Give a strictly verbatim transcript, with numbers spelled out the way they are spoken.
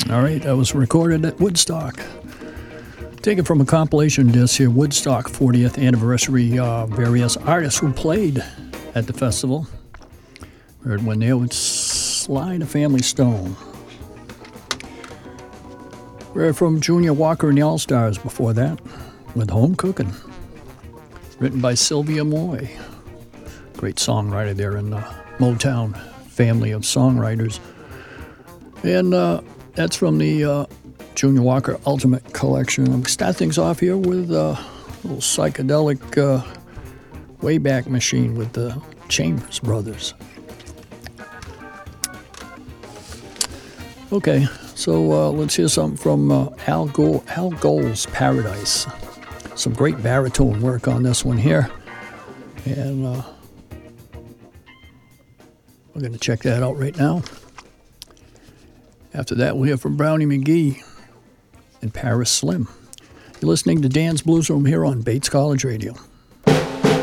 All right, that was recorded at Woodstock. Taken from a compilation disc here, Woodstock fortieth Anniversary. Uh, various artists who played at the festival. Heard one there with Sly the Family Stone. We heard from Junior Walker and the All-Stars before that with Home Cookin'. Written by Sylvia Moy. Great songwriter there in the Motown family of songwriters. And uh, that's from the uh, Junior Walker Ultimate Collection. I'm going to start things off here with uh, a little psychedelic uh, Wayback Machine with the Chambers Brothers. Okay, so uh, let's hear something from uh, Al, Go- Al Gold's Paradise. Some great baritone work on this one here. And uh, we're going to check that out right now. After that, we'll hear from Brownie McGhee and Paris Slim. You're listening to Dan's Blues Room here on Bates College Radio.